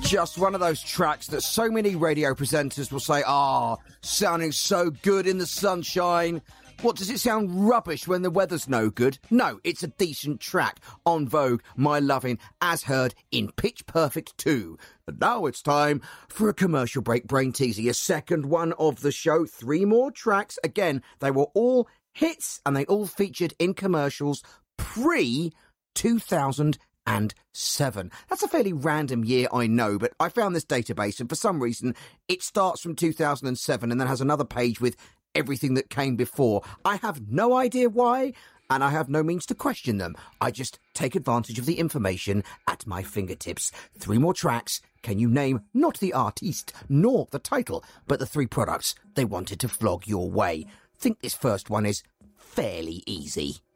Just one of those tracks that so many radio presenters will say, sounding so good in the sunshine. What, does it sound rubbish when the weather's no good? No, it's a decent track. En Vogue, My Lovin', as heard in Pitch Perfect 2. And now it's time for a commercial break. Brain Teasy, a second one of the show. 3 more tracks. Again, they were all hits and they all featured in commercials pre-2007. That's a fairly random year, I know, but I found this database and for some reason it starts from 2007 and then has another page with everything that came before. I have no idea why, and I have no means to question them. I just take advantage of the information at my fingertips. 3 more tracks. Can you name not the artiste nor the title, but the 3 products they wanted to flog your way? Think this first one is fairly easy.